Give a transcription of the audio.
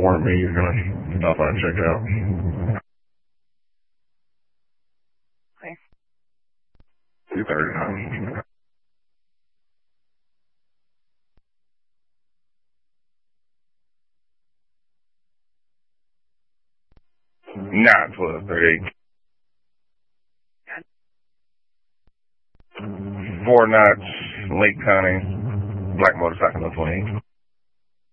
weren't me, you're gonna stop by and check out. Okay. 2:30. Not 12:30. 4 knots, Lake County, black motorcycle, no 20.